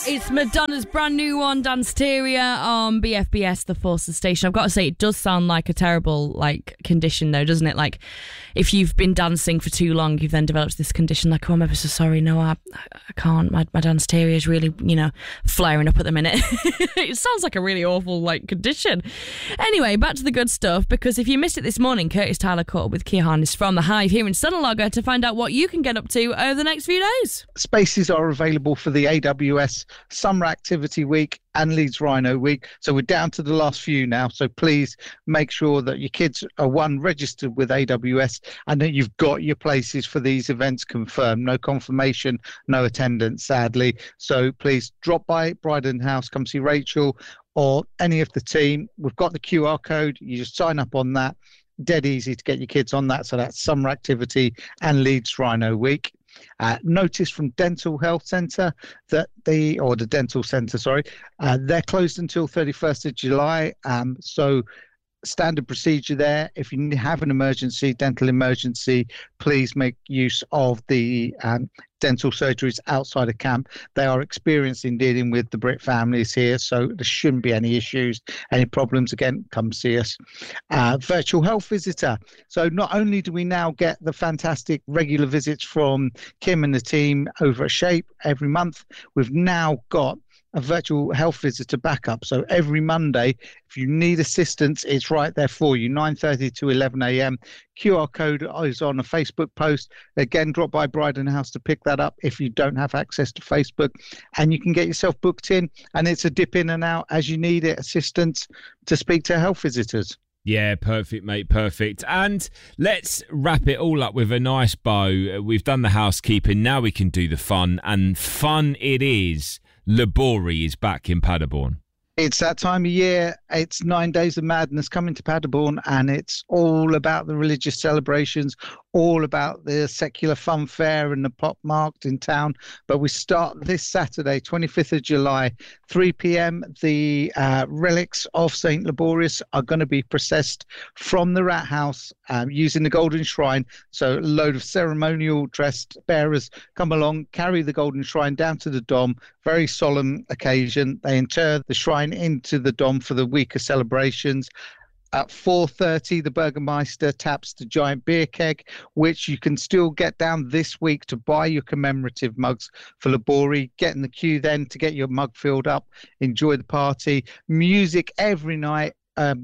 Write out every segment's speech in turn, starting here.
It's Madonna's brand new one, Danceteria, on BFBS, the Forces station. I've got to say, it does sound like a terrible, condition, though, doesn't it? Like, if you've been dancing for too long, you've then developed this condition, like, oh, I'm ever so sorry, no, I can't, my Danceteria is really, flaring up at the minute. It sounds like a really awful, condition. Anyway, back to the good stuff, because if you missed it this morning, Curtis Tyler caught up with Keir Harness from The Hive here in Sunderland to find out what you can get up to over the next few days. Spaces are available for the AWS Summer Activity Week and Leeds Rhino Week. So we're down to the last few now. So please make sure that your kids are, one, registered with AWS, and that you've got your places for these events confirmed. No confirmation, no attendance, sadly. So please drop by Bryden House, come see Rachel or any of the team. We've got the QR code. You just sign up on that. Dead easy to get your kids on that. So that's Summer Activity and Leeds Rhino Week. Notice from Dental Health Centre that the Dental Centre, they're closed until 31st of July. So standard procedure there. If you have an emergency, dental emergency, please make use of the dental surgeries outside of camp. They are experienced in dealing with the Brit families here, so there shouldn't be any issues, any problems. Again, come see us. Virtual health visitor. So not only do we now get the fantastic regular visits from Kim and the team over at Shape every month, we've now got a virtual health visitor backup. So every Monday, if you need assistance, it's right there for you, 9:30 to 11 a.m. QR code is on a Facebook post. Again, drop by Bryden House to pick that up if you don't have access to Facebook, and you can get yourself booked in, and it's a dip in and out as you need it, assistance to speak to health visitors. Yeah, perfect, mate, perfect. And let's wrap it all up with a nice bow. We've done the housekeeping, now we can do the fun, and fun it is. Labori is back in Paderborn. It's that time of year. It's 9 Days of Madness coming to Paderborn, and it's all about the religious celebrations, all about the secular fun fair and the pop market in town. But we start this Saturday, 25th of July, 3 p.m. The relics of St. Laborius are going to be processed from the Rat House using the Golden Shrine. So a load of ceremonial dressed bearers come along, carry the Golden Shrine down to the Dom. Very solemn occasion. They inter the shrine into the Dom for the week of celebrations. At 4:30, the Burgermeister taps the giant beer keg, which you can still get down this week to buy your commemorative mugs for Labori. Get in the queue then to get your mug filled up. Enjoy the party. Music every night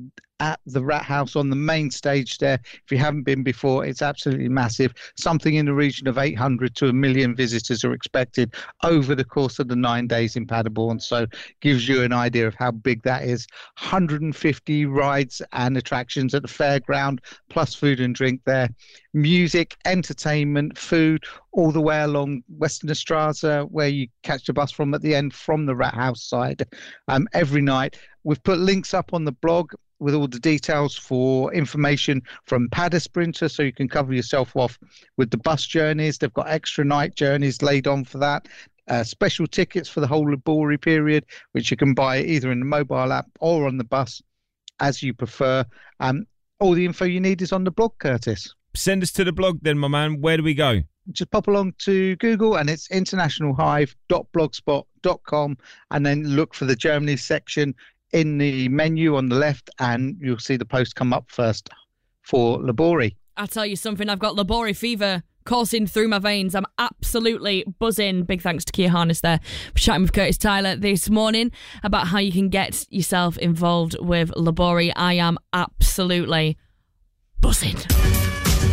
at the Rat House on the main stage there. If you haven't been before, it's absolutely massive. Something in the region of 800 to 1 million visitors are expected over the course of the 9 days in Paderborn. So gives you an idea of how big that is. 150 rides and attractions at the fairground, plus food and drink there. Music, entertainment, food, all the way along Western Straße, where you catch the bus from at the end from the Rat House side every night. We've put links up on the blog with all the details for information from Padder Sprinter, so you can cover yourself off with the bus journeys. They've got extra night journeys laid on for that. Special tickets for the whole Labori period, which you can buy either in the mobile app or on the bus, as you prefer. All the info you need is on the blog, Curtis. Send us to the blog then, my man. Where do we go? Just pop along to Google, and it's internationalhive.blogspot.com, and then look for the Germany section in the menu on the left, and you'll see the post come up first for Labori. I'll tell you something, I've got Labori fever coursing through my veins. I'm absolutely buzzing. Big thanks to Keir Harness there for chatting with Curtis Tyler this morning about how you can get yourself involved with Labori. I am absolutely buzzing.